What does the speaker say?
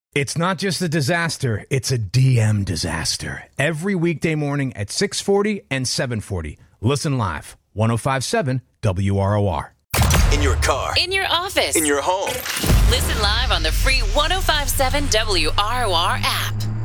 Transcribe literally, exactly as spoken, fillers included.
It's not just a disaster, it's a D M disaster. Every weekday morning at six forty and seven forty. Listen live, ten fifty-seven W R O R. In your car. In your office. In your home. Listen live on the free ten fifty-seven W R O R app.